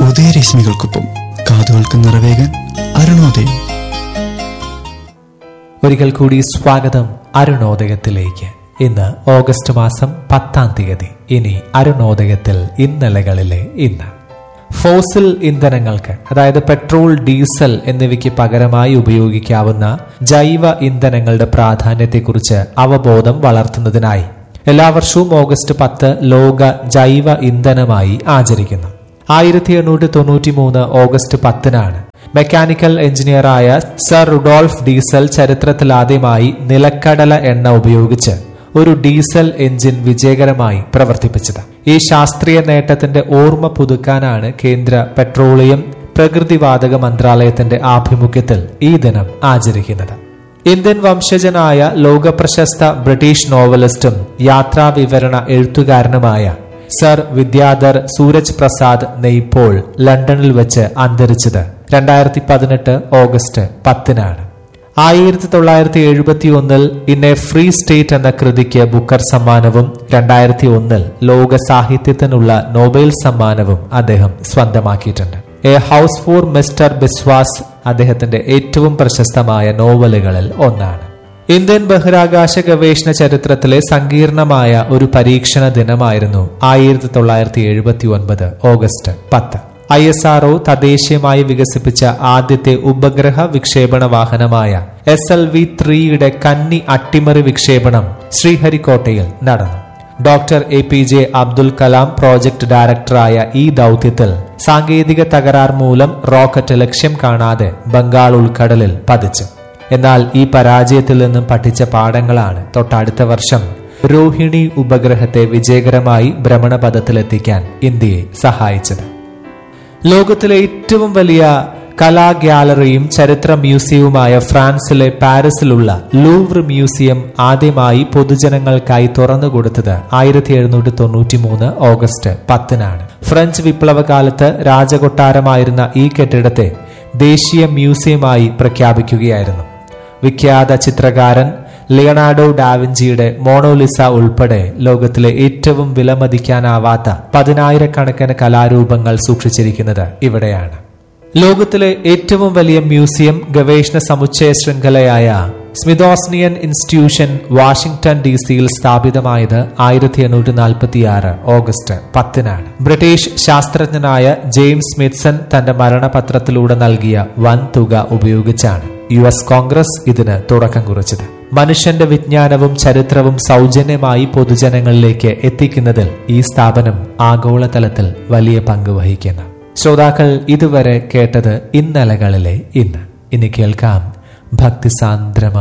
ഉദയരശ്മികൾക്കൊപ്പം കാതുകൾക്ക് നിറവേകാൻ അരുണോദയം. ഒരിക്കൽ കൂടി സ്വാഗതം അരുണോദയത്തിലേക്ക്. ഇന്ന് ഓഗസ്റ്റ് മാസം 10-ാം തീയതി. ഇനി അരുണോദയത്തിൽ ഇന്നലകളിലെ ഇന്ന്. ഫോസിൽ ഇന്ധനങ്ങൾക്ക്, അതായത് പെട്രോൾ, ഡീസൽ എന്നിവയ്ക്ക് പകരമായി ഉപയോഗിക്കാവുന്ന ജൈവ ഇന്ധനങ്ങളുടെ പ്രാധാന്യത്തെക്കുറിച്ച് അവബോധം വളർത്തുന്നതിനായി എല്ലാ വർഷവും ഓഗസ്റ്റ് 10 ലോക ജൈവ ഇന്ധനമായി ആചരിക്കുന്നു. 1893 August 10-നാണ് mechanical എഞ്ചിനീയറായ sir Rudolf diesel ചരിത്രത്തിലാദ്യമായി നിലക്കടല എണ്ണ ഉപയോഗിച്ച് ഒരു ഡീസൽ എഞ്ചിൻ വിജയകരമായി പ്രവർത്തിപ്പിച്ചത്. ഈ ശാസ്ത്രീയ നേട്ടത്തിന്റെ ഓർമ്മ പുതുക്കാനാണ് കേന്ദ്ര പെട്രോളിയം പ്രകൃതിവാതക മന്ത്രാലയത്തിന്റെ ആഭിമുഖ്യത്തിൽ ഈ ദിനം ആചരിക്കുന്നത്. ഇന്ത്യൻ വംശജനായ ലോകപ്രശസ്ത ബ്രിട്ടീഷ് നോവലിസ്റ്റും യാത്രാ വിവരണ എഴുത്തുകാരനുമായ സർ വിദ്യാധർ സൂരജ് പ്രസാദ് നെയ്പോൾ ലണ്ടനിൽ വെച്ച് അന്തരിച്ചത് 2018 August 10-നാണ്. 1971 in A free state എന്ന കൃതിക്ക് ബുക്കർ സമ്മാനവും 2001 ലോക സാഹിത്യത്തിനുള്ള നോബൽ സമ്മാനവും അദ്ദേഹം സ്വന്തമാക്കിയിട്ടുണ്ട്. A house four mister Biswas അദ്ദേഹത്തിന്റെ ഏറ്റവും പ്രശസ്തമായ നോവലുകളിൽ ഒന്നാണ്. ഇന്ത്യൻ ബഹിരാകാശ ഗവേഷണ ചരിത്രത്തിലെ സങ്കീർണമായ ഒരു പരീക്ഷണ ദിനമായിരുന്നു 1979 ഓഗസ്റ്റ് 10. ISRO തദ്ദേശീയമായി വികസിപ്പിച്ച ആദ്യത്തെ ഉപഗ്രഹ വിക്ഷേപണ വാഹനമായ SLV-3യുടെ കന്നി അട്ടിമറി വിക്ഷേപണം ശ്രീഹരിക്കോട്ടയിൽ നടന്നു. Doctor APJ Abdul Kalam project ഡയറക്ടറായ ഈ ദൌത്യത്തിൽ സാങ്കേതിക തകരാർ മൂലം റോക്കറ്റ് ലക്ഷ്യം കാണാതെ ബംഗാൾ ഉൾക്കടലിൽ പതിച്ചു. എന്നാൽ ഈ പരാജയത്തിൽ നിന്നും പഠിച്ച പാഠങ്ങളാണ് തൊട്ടടുത്ത വർഷം രോഹിണി ഉപഗ്രഹത്തെ വിജയകരമായി ഭ്രമണപഥത്തിലെത്തിക്കാൻ ഇന്ത്യയെ സഹായിച്ചത്. ലോകത്തിലെ ഏറ്റവും വലിയ കലാ ഗ്യാലറിയും ചരിത്ര മ്യൂസിയവുമായ ഫ്രാൻസിലെ പാരീസിലുള്ള ലൂവ്ർ മ്യൂസിയം ആദ്യമായി പൊതുജനങ്ങൾക്കായി തുറന്നുകൊടുത്തത് 1793 ഓഗസ്റ്റ് 10-നാണ്. ഫ്രഞ്ച് വിപ്ലവകാലത്ത് രാജകൊട്ടാരമായിരുന്ന ഈ കെട്ടിടത്തെ ദേശീയ മ്യൂസിയമായി പ്രഖ്യാപിക്കുകയായിരുന്നു. വിഖ്യാത ചിത്രകാരൻ ലിയനാർഡോ ഡാവിഞ്ചിയുടെ മോണോലിസ ഉൾപ്പെടെ ലോകത്തിലെ ഏറ്റവും വിലമതിക്കാനാവാത്ത 10,000-കണക്കിന് കലാരൂപങ്ങൾ സൂക്ഷിച്ചിരിക്കുന്നത് ഇവിടെയാണ്. ലോകത്തിലെ ഏറ്റവും വലിയ മ്യൂസിയം ഗവേഷണ സമുച്ചയ ശൃംഖലയായ സ്മിതോസ്നിയൻ ഇൻസ്റ്റിറ്റ്യൂഷൻ വാഷിംഗ്ടൺ DC-യിൽ സ്ഥാപിതമായത് 1846 ഓഗസ്റ്റ് 10-നാണ്. ബ്രിട്ടീഷ് ശാസ്ത്രജ്ഞനായ ജെയിംസ് സ്മിത്സൺ തന്റെ മരണപത്രത്തിലൂടെ നൽകിയ വൻ തുക ഉപയോഗിച്ചാണ് US കോൺഗ്രസ് ഇതിന് തുടക്കം കുറിച്ചത്. മനുഷ്യന്റെ വിജ്ഞാനവും ചരിത്രവും സൗജന്യമായി പൊതുജനങ്ങളിലേക്ക് എത്തിക്കുന്നതിൽ ഈ സ്ഥാപനം ആഗോളതലത്തിൽ വലിയ പങ്ക് വഹിക്കുന്നു. ശ്രോതാക്കൾ ഇതുവരെ കേട്ടത് ഇന്നലകളിലെ ഇന്ന്. ഇനി കേൾക്കാം ഭക്തിസാന്ദ്രമായ